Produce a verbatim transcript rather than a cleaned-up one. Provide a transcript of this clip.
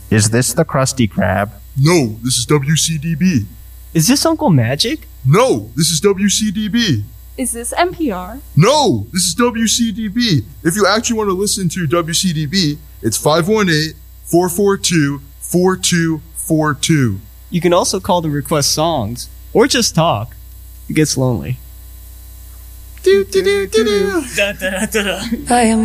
Is this the Krusty Krab? No, this is W C D B. Is this Uncle Magic? No, this is W C D B. Is this N P R? No, this is W C D B. If you actually want to listen to W C D B, it's five one eight, four four two, four two four two. You can also call to request songs, or just talk. It gets lonely. Do, do, do, do, do. Da, da, da, da. I am